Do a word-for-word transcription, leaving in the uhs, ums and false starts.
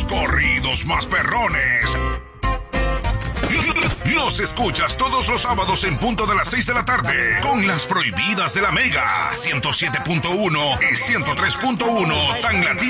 los corridos más perrones. Nos escuchas todos los sábados en punto de las seis de la tarde con las prohibidas de la Mega ciento siete punto uno y ciento tres punto uno tan latina.